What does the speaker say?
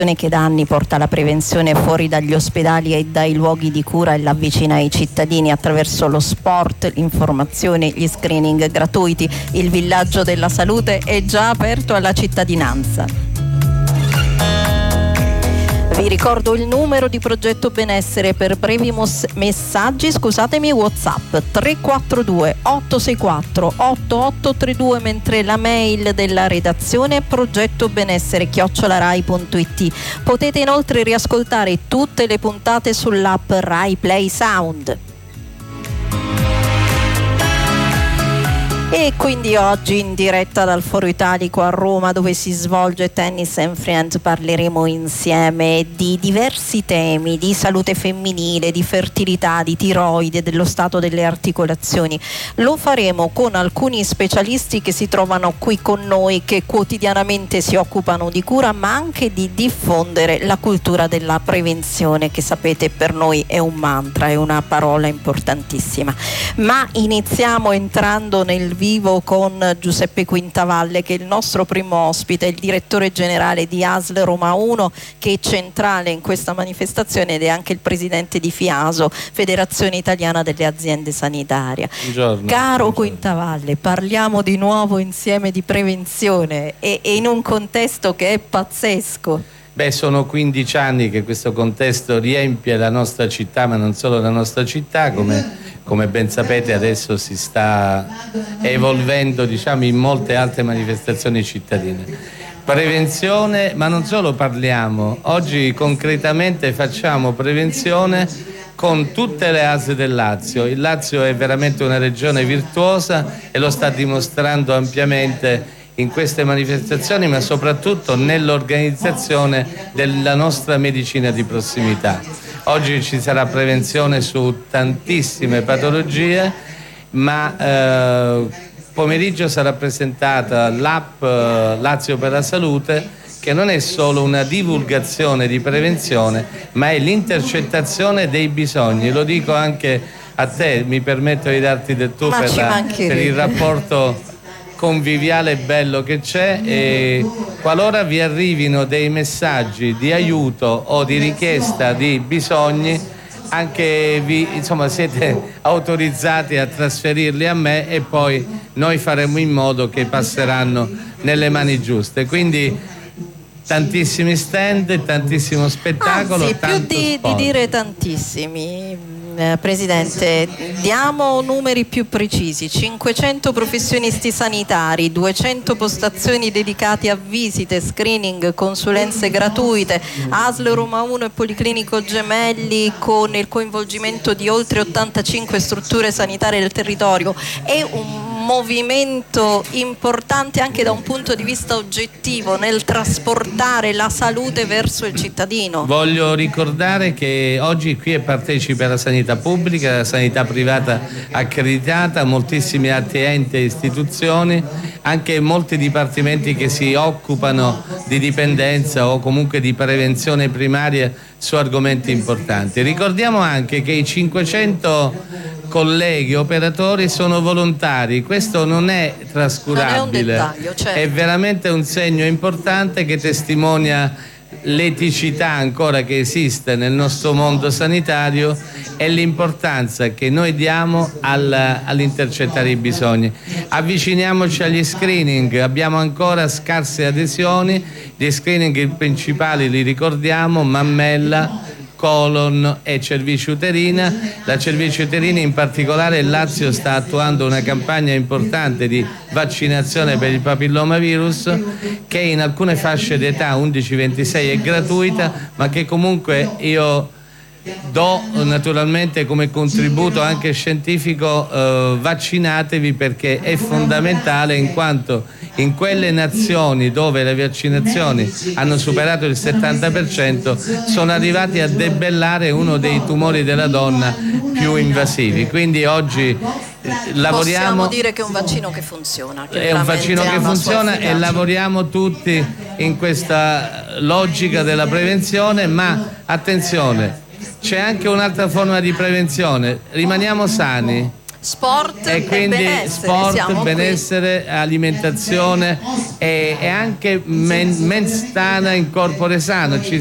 che da anni porta la prevenzione fuori dagli ospedali e dai luoghi di cura e l'avvicina ai cittadini attraverso lo sport, l'informazione, gli screening gratuiti. Il villaggio della salute è già aperto alla cittadinanza. Vi ricordo il numero di Progetto Benessere per brevi messaggi, WhatsApp 342 864 8832, mentre la mail della redazione è progettobenessere@rai.it. Potete inoltre riascoltare tutte le puntate sull'app Rai Play Sound. E quindi oggi in diretta dal Foro Italico a Roma, dove si svolge Tennis and Friends, parleremo insieme di diversi temi, di salute femminile, di fertilità, di tiroide, dello stato delle articolazioni. Lo faremo con alcuni specialisti che si trovano qui con noi, che quotidianamente si occupano di cura, ma anche di diffondere la cultura della prevenzione, che sapete per noi è un mantra, è una parola importantissima. Ma iniziamo entrando nel vivo con Giuseppe Quintavalle, che è il nostro primo ospite, il direttore generale di ASL Roma 1, che è centrale in questa manifestazione, ed è anche il presidente di FIASO, Federazione Italiana delle Aziende Sanitarie. Buongiorno. Caro Quintavalle, parliamo di nuovo insieme di prevenzione e in un contesto che è pazzesco. Sono 15 anni che questo contesto riempie la nostra città, ma non solo la nostra città, come ben sapete adesso si sta evolvendo, in molte altre manifestazioni cittadine. Prevenzione, ma non solo parliamo, oggi concretamente facciamo prevenzione con tutte le ASL del Lazio. Il Lazio è veramente una regione virtuosa e lo sta dimostrando ampiamente in queste manifestazioni, ma soprattutto nell'organizzazione della nostra medicina di prossimità. Oggi ci sarà prevenzione su tantissime patologie, ma pomeriggio sarà presentata l'app Lazio per la Salute, che non è solo una divulgazione di prevenzione, ma è l'intercettazione dei bisogni. Lo dico anche a te, mi permetto di darti del tu per il rapporto conviviale e bello che c'è, e qualora vi arrivino dei messaggi di aiuto o di richiesta di bisogni, anche siete autorizzati a trasferirli a me e poi noi faremo in modo che passeranno nelle mani giuste. Quindi tantissimi stand, tantissimo spettacolo. Anzi, più di dire tantissimi, Presidente, diamo numeri più precisi: 500 professionisti sanitari, 200 postazioni dedicate a visite, screening, consulenze gratuite, ASL Roma 1 e Policlinico Gemelli, con il coinvolgimento di oltre 85 strutture sanitarie del territorio. È un movimento importante anche da un punto di vista oggettivo nel trasportare la salute verso il cittadino. Voglio ricordare che oggi qui partecipa la sanità pubblica, la sanità privata accreditata, moltissimi altri enti e istituzioni, anche molti dipartimenti che si occupano di dipendenza o comunque di prevenzione primaria su argomenti importanti. Ricordiamo anche che i 500 colleghi operatori sono volontari, questo non è trascurabile, non è un dettaglio, certo. È veramente un segno importante che testimonia l'eticità ancora che esiste nel nostro mondo sanitario e l'importanza che noi diamo all'intercettare i bisogni. Avviciniamoci agli screening, abbiamo ancora scarse adesioni. Gli screening principali li ricordiamo: mammella, colon e cervice uterina. La cervice uterina in particolare, il Lazio sta attuando una campagna importante di vaccinazione per il papillomavirus, che in alcune fasce d'età 11-26 è gratuita, ma che comunque io do naturalmente come contributo anche scientifico. Vaccinatevi, perché è fondamentale, in quanto in quelle nazioni dove le vaccinazioni hanno superato il 70% sono arrivati a debellare uno dei tumori della donna più invasivi. Quindi oggi lavoriamo. Possiamo dire che è un vaccino che funziona. È un vaccino che funziona e lavoriamo tutti in questa logica della prevenzione, ma attenzione, c'è anche un'altra forma di prevenzione: rimaniamo sani. sport e quindi benessere, sport, benessere, alimentazione e anche mens sana in corpore sano.